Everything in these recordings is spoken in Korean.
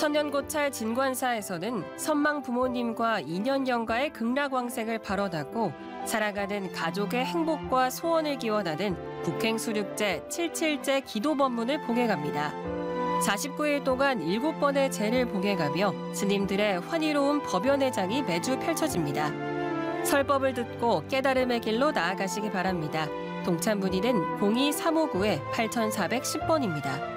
천년고찰 진관사에서는 선망 부모님과 인연영가의 극락왕생을 발언하고 살아가는 가족의 행복과 소원을 기원하는 국행수륙제 77제 기도법문을 봉해갑니다. 49일 동안 7번의 제를 봉해가며 스님들의 환희로운 법연회장이 매주 펼쳐집니다. 설법을 듣고 깨달음의 길로 나아가시기 바랍니다. 동참 문의는 02-359-8410번입니다.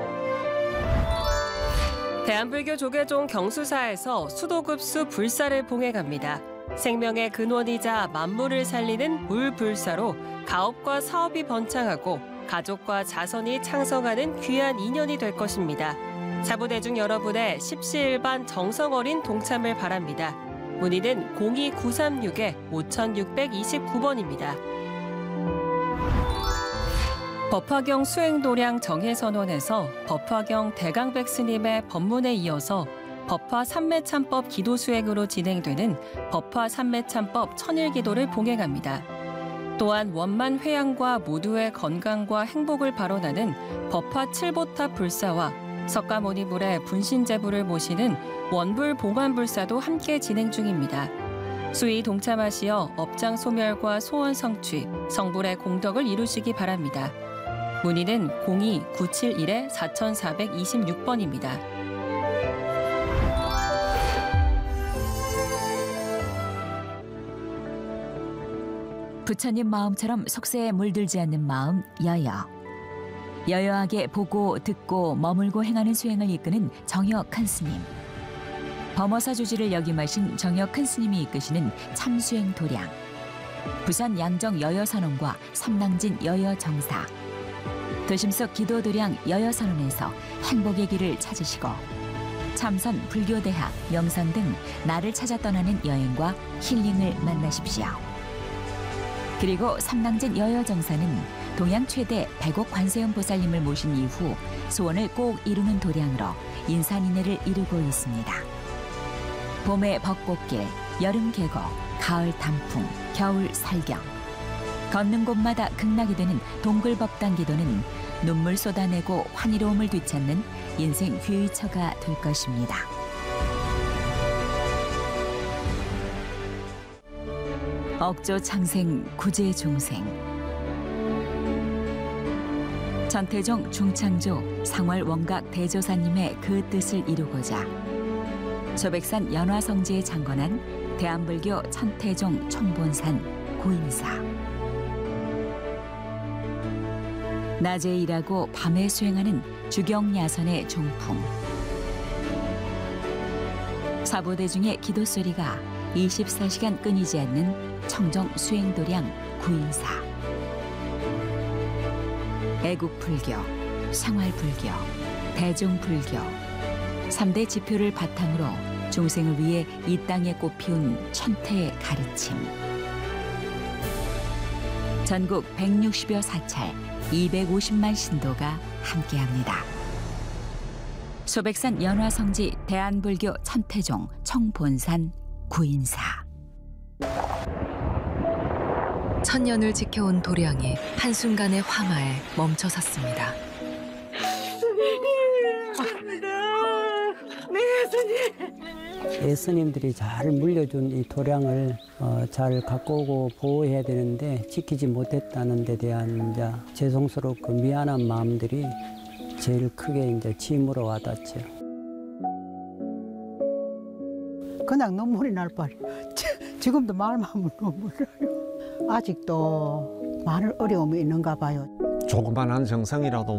대한불교 조계종 경수사에서 수도급수 불사를 봉해갑니다. 생명의 근원이자 만물을 살리는 물불사로 가업과 사업이 번창하고 가족과 자손이 창성하는 귀한 인연이 될 것입니다. 자부대중 여러분의 십시일반 정성 어린 동참을 바랍니다. 문의는 02-936-5629번입니다. 법화경 수행도량 정해선언에서 법화경 대강백 스님의 법문에 이어서 법화 삼매참법 기도 수행으로 진행되는 법화 삼매참법 천일기도를 봉행합니다. 또한 원만 회양과 모두의 건강과 행복을 발언하는 법화 칠보탑 불사와 석가모니불의 분신제부를 모시는 원불 봉환불사도 함께 진행 중입니다. 수의 동참하시어 업장 소멸과 소원 성취, 성불의 공덕을 이루시기 바랍니다. 문의는 02-971-4426번입니다. 부처님 마음처럼 속세에 물들지 않는 마음 여여. 여여하게 보고 듣고 머물고 행하는 수행을 이끄는 정여 큰 스님. 범어사 주지를 역임하신 정여 큰 스님이 이끄시는 참수행 도량. 부산 양정 여여선원과 삼낭진 여여정사. 도심석 기도도량 여여선원에서 행복의 길을 찾으시고 참선 불교대학 명상 등 나를 찾아 떠나는 여행과 힐링을 만나십시오. 그리고 삼낭진 여여정사는 동양 최대 백옥 관세음 보살님을 모신 이후 소원을 꼭 이루는 도량으로 인산인해를 이루고 있습니다. 봄의 벚꽃길, 여름 계곡, 가을 단풍, 겨울 살경. 걷는 곳마다 극락이 되는 동굴법당 기도는 눈물 쏟아내고 환희로움을 되찾는 인생 휘처가 될 것입니다. 억조 창생 구제 중생. 천태종 중창조 상월 원각 대조사님의 그 뜻을 이루고자 소백산 연화성지에 창건한 대한불교 천태종 총본산 구인사. 낮에 일하고 밤에 수행하는 주경야선의 종풍. 사보대중의 기도소리가 24시간 끊이지 않는 청정 수행도량 구인사. 애국불교, 생활불교, 대중불교 3대 지표를 바탕으로 중생을 위해 이 땅에 꽃피운 천태의 가르침. 전국 160여 사찰 250만 신도가 함께합니다. 소백산 연화성지 대한불교 천태종 청본산 구인사. 천년을 지켜온 도량이 한순간의 화마에 멈춰섰습니다. 예스님들이 잘 물려준 이 도량을 잘 갖고 오고 보호해야 되는데 지키지 못했다는 데 대한 이제 죄송스럽고 미안한 마음들이 제일 크게 이제 짐으로 와닿죠. 그냥 눈물이 날 뻔. 지금도 말만 하면 눈물 나요. 아직도 많은 어려움이 있는가 봐요. 조그만한 정성이라도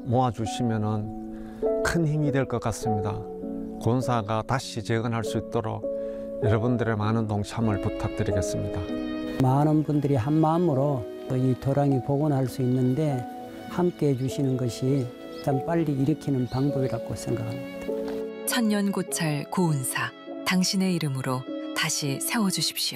모아주시면 큰 힘이 될 것 같습니다. 권사가 다시 재건할 수 있도록 여러분들의 많은 동참을 부탁드리겠습니다. 많은 분들이 한 마음으로 이 도량이 복원할 수 있는데 함께 해주시는 것이 참 빨리 일으키는 방법이라고 생각합니다. 천년고찰 고운사, 당신의 이름으로 다시 세워주십시오.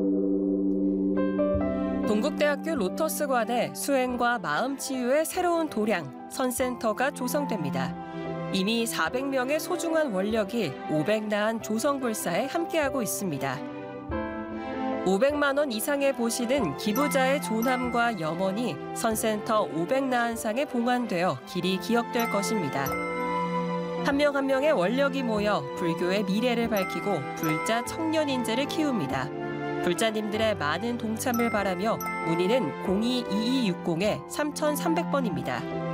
동국대학교 로터스관에 수행과 마음치유의 새로운 도량, 선센터가 조성됩니다. 이미 400명의 소중한 원력이 500나한 조성불사에 함께하고 있습니다. 500만 원 이상의 보시는 기부자의 존함과 염원이 선센터 500나한상에 봉안되어 길이 기억될 것입니다. 한 명 한 명의 원력이 모여 불교의 미래를 밝히고 불자 청년 인재를 키웁니다. 불자님들의 많은 동참을 바라며 문의는 02-2260-3300번입니다.